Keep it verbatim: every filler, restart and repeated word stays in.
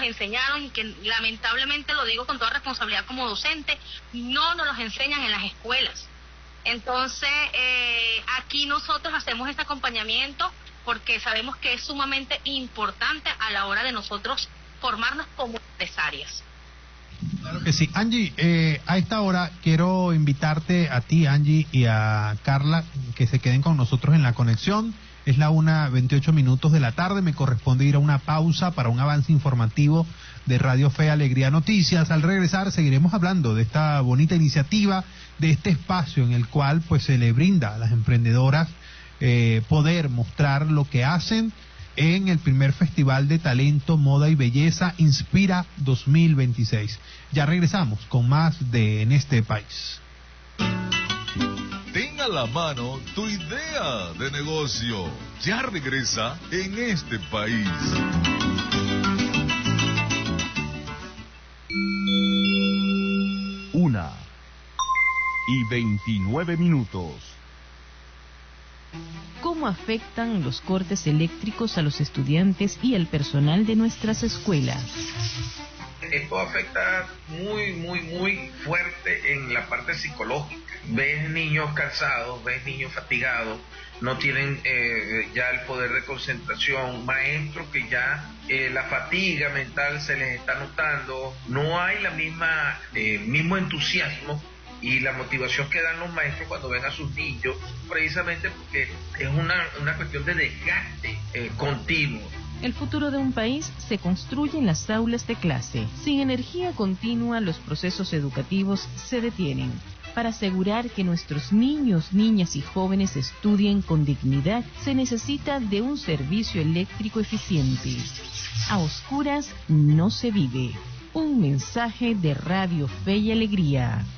enseñaron y que lamentablemente, lo digo con toda responsabilidad como docente, no nos los enseñan en las escuelas. Entonces, eh, aquí nosotros hacemos este acompañamiento porque sabemos que es sumamente importante a la hora de nosotros formarnos como empresarias. Claro que sí. Angie, eh, a esta hora quiero invitarte a ti, Angie, y a Carla, que se queden con nosotros en la conexión. Es la una veintiocho minutos de la tarde, me corresponde ir a una pausa para un avance informativo de Radio Fe Alegría Noticias. Al regresar seguiremos hablando de esta bonita iniciativa, de este espacio en el cual pues se le brinda a las emprendedoras eh, poder mostrar lo que hacen en el primer Festival de Talento, Moda y Belleza Inspira dos mil veintiséis. Ya regresamos con más de En este País. Ten a la mano tu idea de negocio. Ya regresa En este País. Una y veintinueve minutos. ¿Cómo afectan los cortes eléctricos a los estudiantes y al personal de nuestras escuelas? Esto afecta muy, muy, muy fuerte en la parte psicológica. Ves niños cansados, ves niños fatigados, no tienen eh, ya el poder de concentración, maestros que ya eh, la fatiga mental se les está notando, no hay la misma eh, mismo entusiasmo y la motivación que dan los maestros cuando ven a sus niños, precisamente porque es una, una cuestión de desgaste eh, continuo. El futuro de un país se construye en las aulas de clase. Sin energía continua, los procesos educativos se detienen. Para asegurar que nuestros niños, niñas y jóvenes estudien con dignidad, se necesita de un servicio eléctrico eficiente. A oscuras no se vive. Un mensaje de Radio Fe y Alegría.